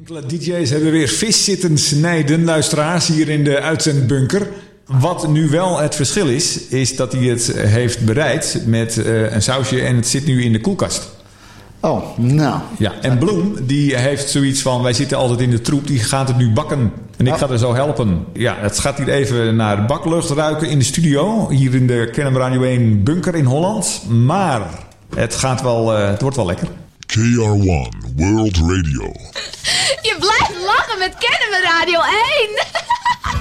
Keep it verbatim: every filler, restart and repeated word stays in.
Enkele D J's hebben weer vis zitten snijden, luisteraars, hier in de uitzendbunker. Wat nu wel het verschil is, is dat hij het heeft bereid met uh, een sausje en het zit nu in de koelkast. Oh, nou. Ja, en Bloem, die heeft zoiets van, wij zitten altijd in de troep, die gaat het nu bakken. En ik ga er zo helpen. Ja, het gaat hier even naar baklucht ruiken in de studio, hier in de Kennemer Radio één bunker in Holland. Maar het gaat wel, uh, het wordt wel lekker. K R one World Radio. Je blijft lachen met Kennemer Radio één.